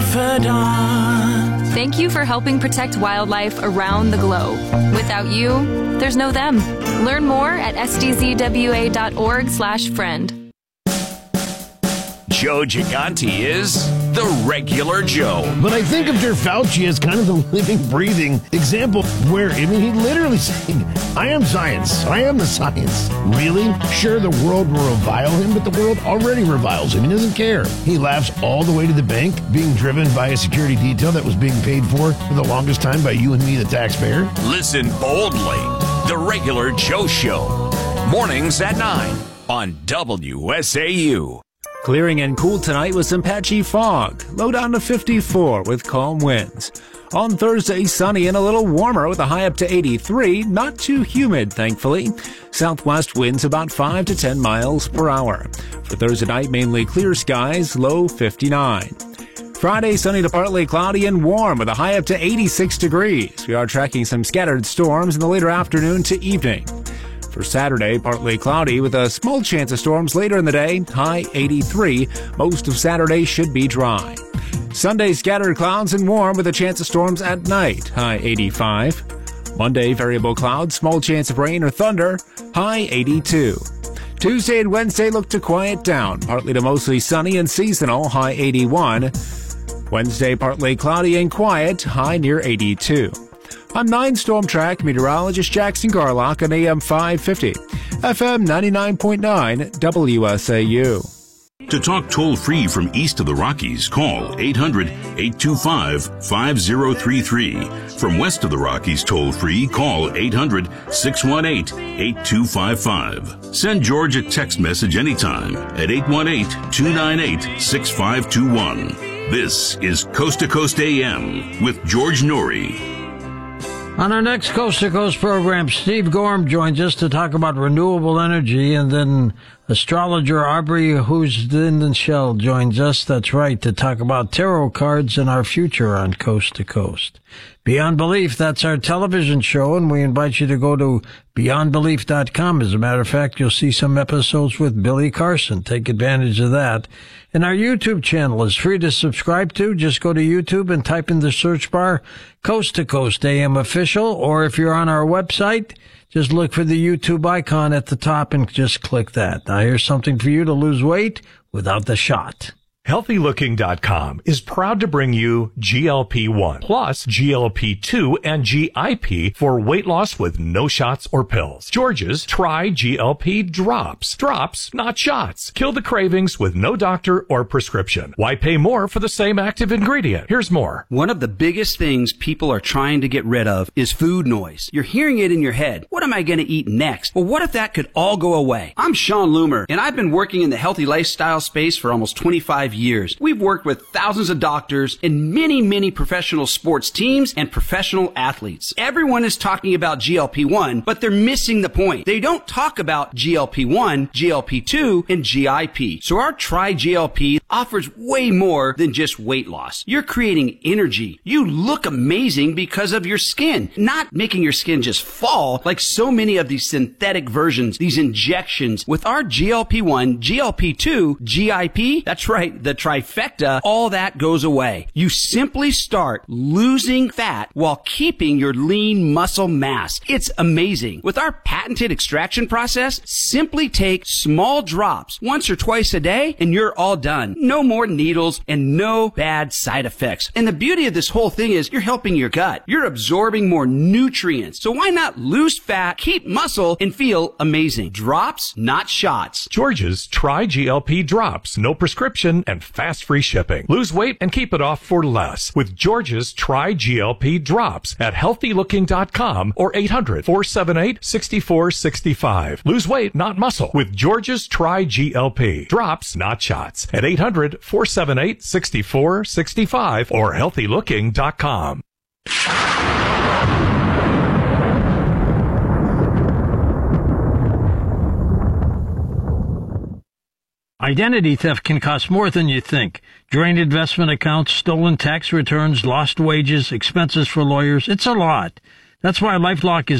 confidant. Thank you for helping protect wildlife around the globe. Without you, there's no them. Learn more at sdzwa.org/friend. Joe Gigante is the regular Joe. But I think of Dr. Fauci as kind of the living, breathing example where, he literally saying, I am science. I am the science. Really? Sure, the world will revile him, but the world already reviles him. He doesn't care. He laughs all the way to the bank, being driven by a security detail that was being paid for the longest time by you and me, the taxpayer. Listen boldly. The regular Joe Show. Mornings at 9 on WSAU. Clearing and cool tonight with some patchy fog. Low down to 54 with calm winds. On Thursday, sunny and a little warmer with a high up to 83. Not too humid, thankfully. Southwest winds about 5 to 10 miles per hour. For Thursday night, mainly clear skies, low 59. Friday, sunny to partly cloudy and warm with a high up to 86 degrees. We are tracking some scattered storms in the later afternoon to evening. For Saturday, partly cloudy with a small chance of storms later in the day, high 83. Most of Saturday should be dry. Sunday, scattered clouds and warm with a chance of storms at night, high 85. Monday, variable clouds, small chance of rain or thunder, high 82. Tuesday and Wednesday look to quiet down, partly to mostly sunny and seasonal, high 81. Wednesday, partly cloudy and quiet, high near 82. I'm 9 Storm Track meteorologist Jackson Garlock on AM 550, FM 99.9 WSAU. To talk toll-free from east of the Rockies, call 800-825-5033. From west of the Rockies toll-free, call 800-618-8255. Send George a text message anytime at 818-298-6521. This is Coast to Coast AM with George Norrie. On our next Coast to Coast program, Steve Gorham joins us to talk about renewable energy, and then astrologer Aubrey Hoosdin-Shell joins us, that's right, to talk about tarot cards and our future on Coast to Coast. Beyond Belief, that's our television show, and we invite you to go to beyondbelief.com. As a matter of fact, you'll see some episodes with Billy Carson. Take advantage of that. And our YouTube channel is free to subscribe to. Just go to YouTube and type in the search bar Coast to Coast AM Official, or if you're on our website, just look for the YouTube icon at the top and just click that. Now here's something for you to lose weight without the shot. HealthyLooking.com is proud to bring you GLP-1 plus GLP-2 and GIP for weight loss with no shots or pills. George's Try GLP Drops. Drops, not shots. Kill the cravings with no doctor or prescription. Why pay more for the same active ingredient? Here's more. One of the biggest things people are trying to get rid of is food noise. You're hearing it in your head. What am I going to eat next? Well, what if that could all go away? I'm Sean Loomer, and I've been working in the healthy lifestyle space for almost 25 years. We've worked with thousands of doctors and many professional sports teams and professional athletes. Everyone is talking about GLP-1, but they're missing the point. They don't talk about GLP-1, GLP-2, and GIP. So our Try GLP offers way more than just weight loss. You're creating energy. You look amazing because of your skin, not making your skin just fall like so many of these synthetic versions, these injections. With our GLP-1, GLP-2, GIP, that's right, the trifecta, all that goes away. You simply start losing fat while keeping your lean muscle mass. It's amazing. With our patented extraction process, simply take small drops once or twice a day and you're all done. No more needles and no bad side effects. And the beauty of this whole thing is you're helping your gut. You're absorbing more nutrients. So why not lose fat, keep muscle, and feel amazing? Drops, not shots. George's Try GLP Drops. No prescription and fast free shipping. Lose weight and keep it off for less with George's Try GLP Drops at healthylooking.com or 800-478-6465. Lose weight, not muscle, with George's Try GLP Drops, not shots, at 800-478-6465 or healthylooking.com. Identity theft can cost more than you think. Drained investment accounts, stolen tax returns, lost wages, expenses for lawyers. It's a lot. That's why LifeLock is